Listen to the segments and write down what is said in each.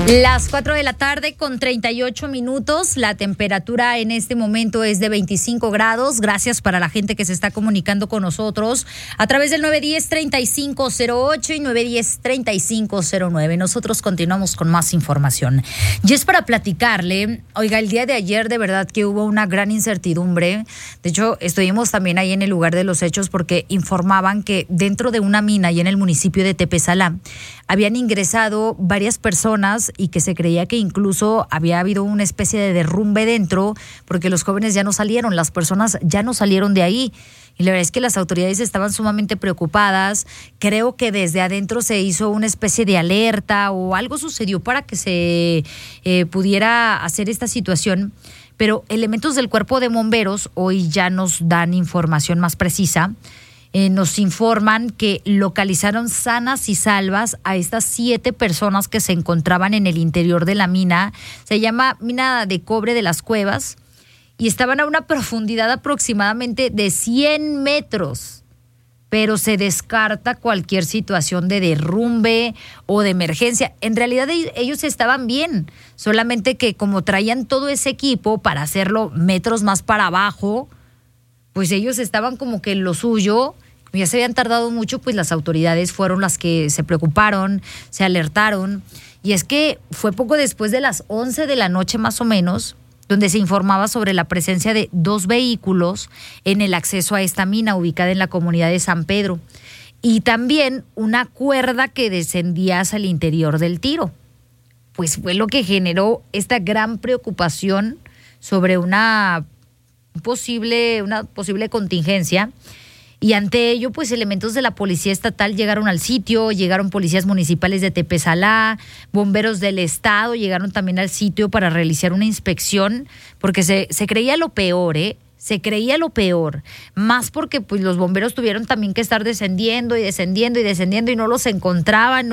Las 4 de la tarde con 38 minutos. La temperatura en este momento es de 25 grados. Gracias para la gente que se está comunicando con nosotros a través del 910-3508 y 910-3509. Nosotros continuamos con más información. Y es para platicarle, oiga, el día de ayer de verdad que hubo una gran incertidumbre. De hecho, estuvimos también ahí en el lugar de los hechos porque informaban que dentro de una mina y en el municipio de Tepezalá habían ingresado varias personas y que se creía que incluso había habido una especie de derrumbe dentro porque los jóvenes ya no salieron, las personas ya no salieron de ahí. Y la verdad es que las autoridades estaban sumamente preocupadas. Creo que desde adentro se hizo una especie de alerta o algo sucedió para que se pudiera hacer esta situación. Pero elementos del cuerpo de bomberos hoy ya nos dan información más precisa. Nos informan que localizaron sanas y salvas a estas 7 personas que se encontraban en el interior de la mina. Se llama Mina de Cobre de las Cuevas y estaban a una profundidad aproximadamente de 100 metros. Pero se descarta cualquier situación de derrumbe o de emergencia. En realidad ellos estaban bien, solamente que como traían todo ese equipo para hacerlo metros más para abajo, pues ellos estaban como que en lo suyo. Ya se habían tardado mucho, pues las autoridades fueron las que se preocuparon, se alertaron. Y es que fue poco después de las 11 de la noche más o menos, donde se informaba sobre la presencia de 2 vehículos en el acceso a esta mina ubicada en la comunidad de San Pedro. Y también una cuerda que descendía hacia el interior del tiro. Pues fue lo que generó esta gran preocupación sobre una posible contingencia. Y ante ello, pues elementos de la Policía Estatal llegaron al sitio, llegaron policías municipales de Tepezalá, bomberos del estado, llegaron también al sitio para realizar una inspección, porque se creía lo peor, se creía lo peor, más porque pues los bomberos tuvieron también que estar descendiendo y no los encontraban,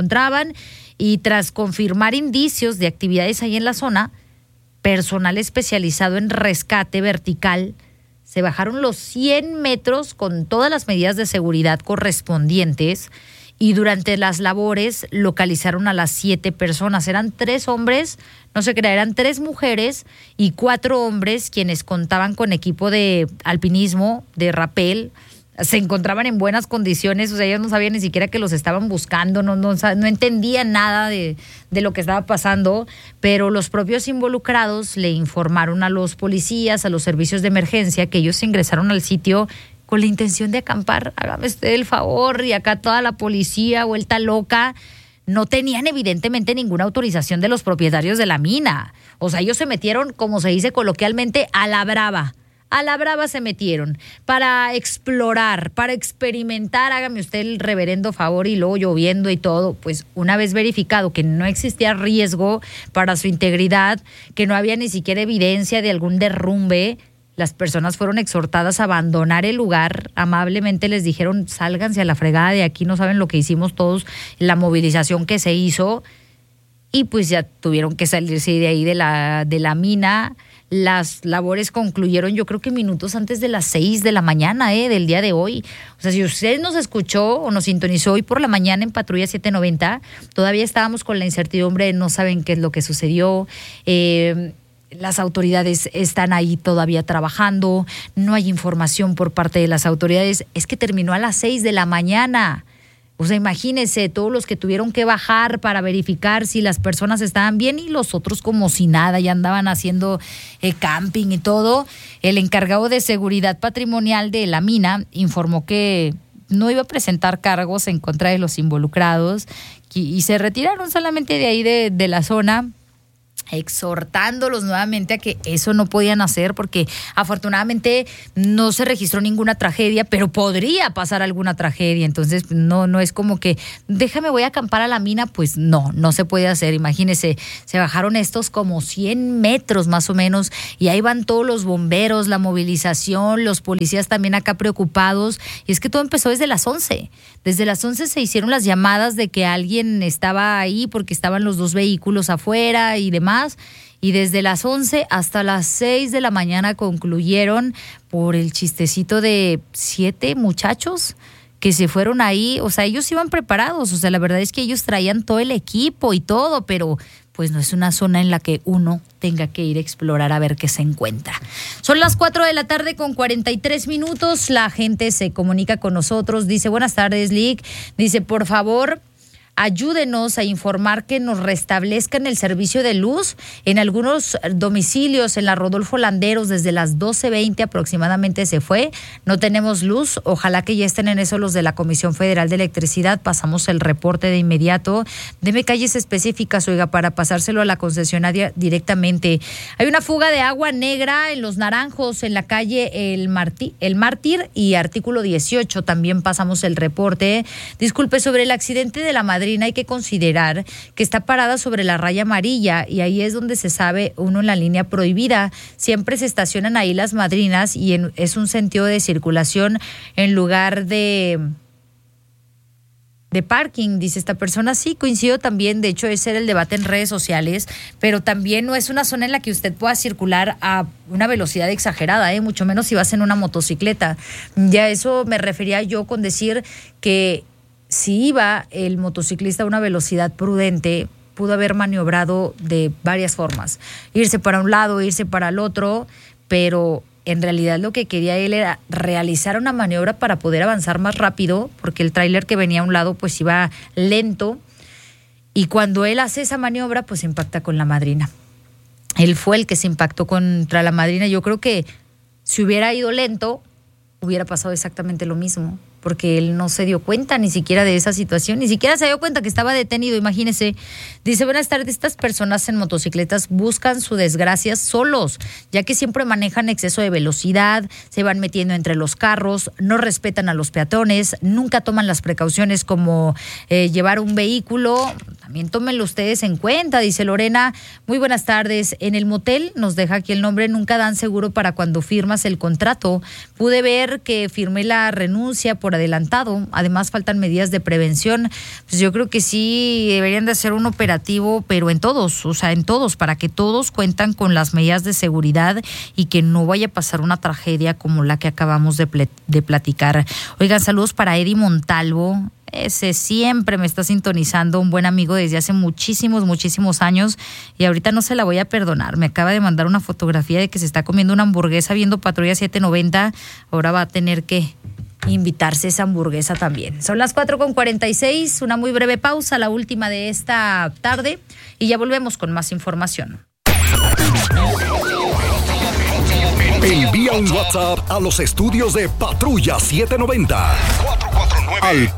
y tras confirmar indicios de actividades ahí en la zona, personal especializado en rescate vertical se bajaron los 100 metros con todas las medidas de seguridad correspondientes y durante las labores localizaron a las 7 personas. Eran 3 hombres, no se crea, eran 3 mujeres y 4 hombres quienes contaban con equipo de alpinismo, de rapel. Se encontraban en buenas condiciones, o sea, ellos no sabían ni siquiera que los estaban buscando, no entendían nada de lo que estaba pasando, pero los propios involucrados le informaron a los policías, a los servicios de emergencia, que ellos ingresaron al sitio con la intención de acampar. Hágame usted el favor, y acá toda la policía vuelta loca. No tenían evidentemente ninguna autorización de los propietarios de la mina. O sea, ellos se metieron, como se dice coloquialmente, a la brava. A la brava se metieron para explorar, para experimentar, hágame usted el reverendo favor, y luego lloviendo y todo. Pues una vez verificado que no existía riesgo para su integridad, que no había ni siquiera evidencia de algún derrumbe, las personas fueron exhortadas a abandonar el lugar. Amablemente les dijeron, sálganse a la fregada de aquí, no saben lo que hicimos todos, la movilización que se hizo, y pues ya tuvieron que salirse de ahí de la mina. Las labores concluyeron, yo creo que minutos antes de las 6 de la mañana del día de hoy. O sea, si usted nos escuchó o nos sintonizó hoy por la mañana en Patrulla 790, todavía estábamos con la incertidumbre, no saben qué es lo que sucedió. Las autoridades están ahí todavía trabajando, no hay información por parte de las autoridades. Es que terminó a las 6 de la mañana. O sea, imagínense todos los que tuvieron que bajar para verificar si las personas estaban bien y los otros como si nada, ya andaban haciendo camping y todo. El encargado de seguridad patrimonial de la mina informó que no iba a presentar cargos en contra de los involucrados y se retiraron solamente de ahí de la zona, exhortándolos nuevamente a que eso no podían hacer porque afortunadamente no se registró ninguna tragedia, pero podría pasar alguna tragedia. Entonces no es como que déjame voy a acampar a la mina, pues no se puede hacer. Imagínense, se bajaron estos como 100 metros más o menos y ahí van todos los bomberos, la movilización, los policías también acá preocupados. Y es que todo empezó desde las 11. Desde las 11 se hicieron las llamadas de que alguien estaba ahí porque estaban los 2 vehículos afuera y demás. Y desde las 11 hasta las 6 de la mañana concluyeron por el chistecito de 7 muchachos que se fueron ahí, o sea, ellos iban preparados, o sea, la verdad es que ellos traían todo el equipo y todo, pero pues no es una zona en la que uno tenga que ir a explorar a ver qué se encuentra. Son las 4:43 PM, la gente se comunica con nosotros, dice, buenas tardes, Lick, dice, por favor, ayúdenos a informar que nos restablezcan el servicio de luz en algunos domicilios en la Rodolfo Landeros desde las 12:20 aproximadamente se fue. No tenemos luz. Ojalá que ya estén en eso los de la Comisión Federal de Electricidad. Pasamos el reporte de inmediato. Deme calles específicas, oiga, para pasárselo a la concesionaria directamente. Hay una fuga de agua negra en Los Naranjos, en la calle El Mártir y artículo 18. También pasamos el reporte. Disculpe, sobre el accidente de la Madrid, hay que considerar que está parada sobre la raya amarilla y ahí es donde se sabe uno en la línea prohibida. Siempre se estacionan ahí las madrinas y es un sentido de circulación en lugar de parking, dice esta persona. Sí, coincido también, de hecho ese era el debate en redes sociales, pero también no es una zona en la que usted pueda circular a una velocidad exagerada, mucho menos si vas en una motocicleta. Ya eso me refería yo con decir que si iba el motociclista a una velocidad prudente, pudo haber maniobrado de varias formas. Irse para un lado, irse para el otro, pero en realidad lo que quería él era realizar una maniobra para poder avanzar más rápido, porque el tráiler que venía a un lado pues iba lento, y cuando él hace esa maniobra pues impacta con la madrina. Él fue el que se impactó contra la madrina. Yo creo que si hubiera ido lento, hubiera pasado exactamente lo mismo, porque él no se dio cuenta ni siquiera de esa situación, ni siquiera se dio cuenta que estaba detenido, imagínese. Dice, buenas tardes, estas personas en motocicletas buscan su desgracia solos, ya que siempre manejan exceso de velocidad, se van metiendo entre los carros, no respetan a los peatones, nunca toman las precauciones como llevar un vehículo. También tómenlo ustedes en cuenta, dice Lorena. Muy buenas tardes, en el motel, nos deja aquí el nombre, nunca dan seguro para cuando firmas el contrato. Pude ver que firmé la renuncia por adelantado, además faltan medidas de prevención. Pues yo creo que sí deberían de hacer un operativo, pero en todos, o sea, en todos, para que todos cuentan con las medidas de seguridad y que no vaya a pasar una tragedia como la que acabamos de platicar. Oigan, saludos para Eddie Montalvo. Ese siempre me está sintonizando, un buen amigo desde hace muchísimos años, y ahorita no se la voy a perdonar. Me acaba de mandar una fotografía de que se está comiendo una hamburguesa viendo Patrulla 790. Ahora va a tener que invitarse esa hamburguesa también. Son las 4:46, una muy breve pausa, la última de esta tarde, y ya volvemos con más información. Envía un WhatsApp a los estudios de Patrulla 790 al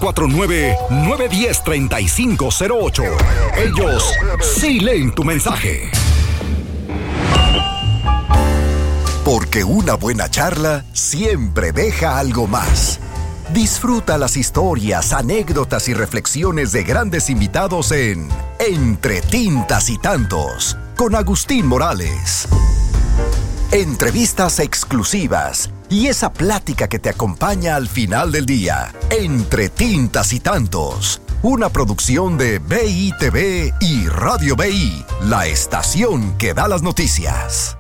449-910-3508. Ellos sí leen tu mensaje. Porque una buena charla siempre deja algo más. Disfruta las historias, anécdotas y reflexiones de grandes invitados en Entre Tintas y Tantos, con Agustín Morales. Entrevistas exclusivas y esa plática que te acompaña al final del día. Entre Tintas y Tantos, una producción de BITV y Radio BI, la estación que da las noticias.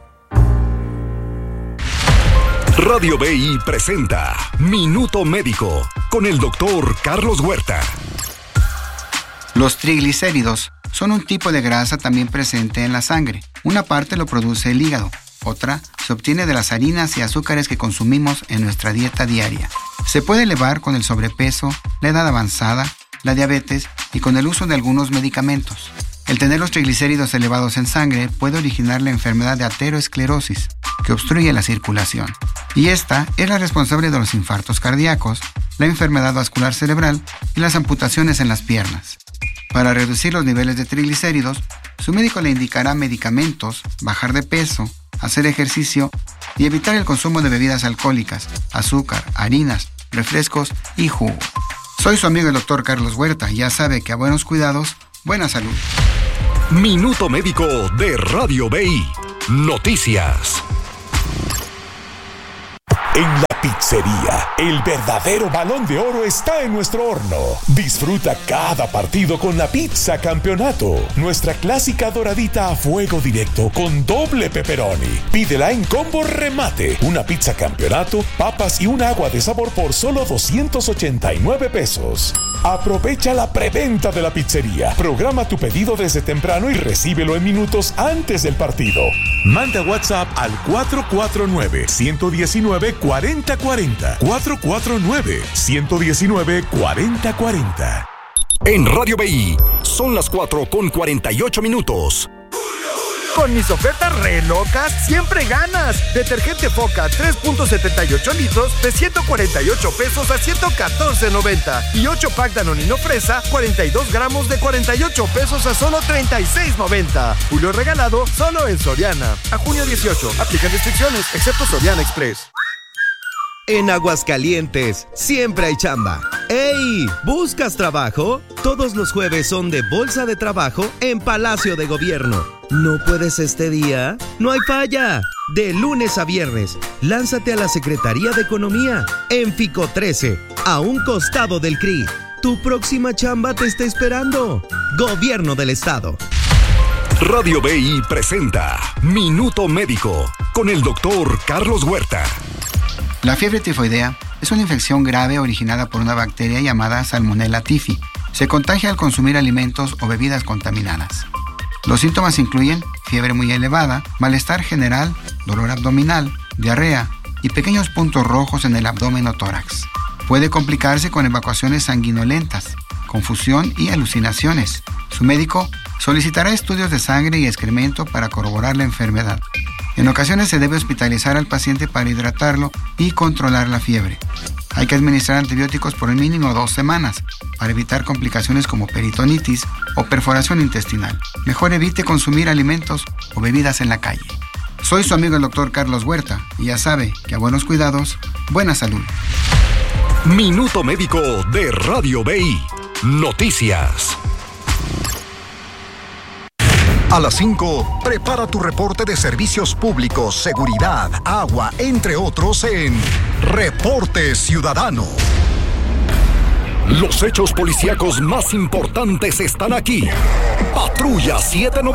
Radio BI presenta Minuto Médico con el doctor Carlos Huerta. Los triglicéridos son un tipo de grasa también presente en la sangre. Una parte lo produce el hígado, otra se obtiene de las harinas y azúcares que consumimos en nuestra dieta diaria. Se puede elevar con el sobrepeso, la edad avanzada, la diabetes y con el uso de algunos medicamentos. El tener los triglicéridos elevados en sangre puede originar la enfermedad de aterosclerosis, que obstruye la circulación. Y esta es la responsable de los infartos cardíacos, la enfermedad vascular cerebral y las amputaciones en las piernas. Para reducir los niveles de triglicéridos, su médico le indicará medicamentos, bajar de peso, hacer ejercicio y evitar el consumo de bebidas alcohólicas, azúcar, harinas, refrescos y jugo. Soy su amigo el doctor Carlos Huerta y ya sabe que a buenos cuidados, buena salud. Minuto Médico de Radio BI. Noticias. En la Pizzería, el verdadero Balón de Oro está en nuestro horno. Disfruta cada partido con la pizza campeonato, nuestra clásica doradita a fuego directo con doble pepperoni. Pídela en combo remate, una pizza campeonato, papas y un agua de sabor por solo 289 pesos. Aprovecha la preventa de la pizzería. Programa tu pedido desde temprano y recíbelo en minutos antes del partido. Manda WhatsApp al 449-119-4040. 449-119-4040. En Radio BI son las 4:48. Con mis ofertas re locas, siempre ganas. Detergente Foca 3.78 litros de 148 pesos a 114.90. Y 8 pack Danonino Fresa, 42 gramos de 48 pesos a solo 36.90. Julio regalado solo en Soriana. A junio 18. Aplican restricciones, excepto Soriana Express. En Aguascalientes, siempre hay chamba. ¡Ey! ¿Buscas trabajo? Todos los jueves son de Bolsa de Trabajo en Palacio de Gobierno. ¿No puedes este día? ¡No hay falla! De lunes a viernes, lánzate a la Secretaría de Economía, en Fico 13, a un costado del CRI. Tu próxima chamba te está esperando. Gobierno del Estado. Radio BI presenta Minuto Médico con el doctor Carlos Huerta. La fiebre tifoidea es una infección grave originada por una bacteria llamada Salmonella typhi. Se contagia al consumir alimentos o bebidas contaminadas. Los síntomas incluyen fiebre muy elevada, malestar general, dolor abdominal, diarrea y pequeños puntos rojos en el abdomen o tórax. Puede complicarse con evacuaciones sanguinolentas, confusión y alucinaciones. Su médico solicitará estudios de sangre y excremento para corroborar la enfermedad. En ocasiones se debe hospitalizar al paciente para hidratarlo y controlar la fiebre. Hay que administrar antibióticos por el mínimo 2 semanas para evitar complicaciones como peritonitis o perforación intestinal. Mejor evite consumir alimentos o bebidas en la calle. Soy su amigo el doctor Carlos Huerta y ya sabe que a buenos cuidados, buena salud. Minuto Médico de Radio BI. Noticias. A las 5, prepara tu reporte de servicios públicos, seguridad, agua, entre otros en Reporte Ciudadano. Los hechos policíacos más importantes están aquí. Patrulla 790.